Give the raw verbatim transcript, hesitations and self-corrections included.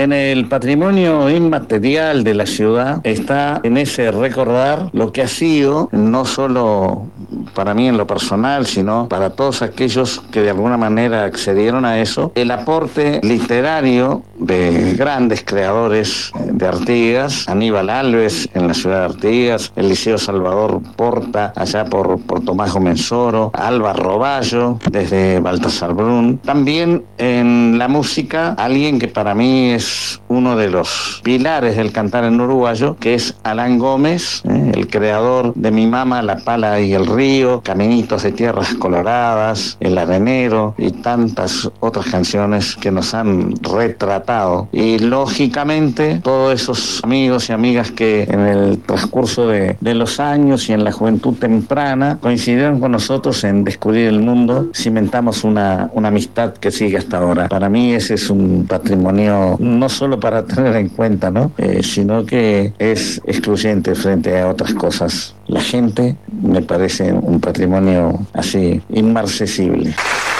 en el patrimonio inmaterial de la ciudad está en ese recordar lo que ha sido, no solo para mí en lo personal, sino para todos aquellos que de alguna manera accedieron a eso, el aporte literario de grandes creadores de Artigas, Aníbal Alves en la ciudad de Artigas, el Liceo Salvador Porta allá por, por Tomás Gómez Soro, Alba Roballo desde Baltasar Brun. También en la música, alguien que para mí es uno de los pilares del cantar en uruguayo, que es Alan Gómez, ¿eh? el creador de Mi Mama, La Pala y el Río, Caminitos de Tierras Coloradas, El Arenero y tantas otras canciones que nos han retratado. Y lógicamente todos esos amigos y amigas que en el transcurso de, de los años y en la juventud temprana coincidieron con nosotros en descubrir el mundo, cimentamos una, una amistad que sigue hasta ahora. Para mí ese es un patrimonio no solo para tener en cuenta, ¿no? Eh, sino que es excluyente frente a otras cosas. La gente me parece un patrimonio así inmarcesible.